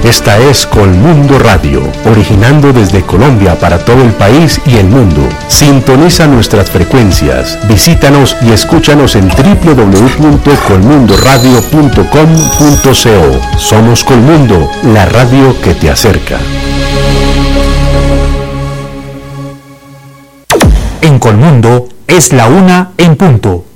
Esta es Colmundo Radio, originando desde Colombia para todo el país y el mundo. Sintoniza nuestras frecuencias, visítanos y escúchanos en www.colmundoradio.com.co. Somos Colmundo, la radio que te acerca. En Colmundo es la 1:00 PM.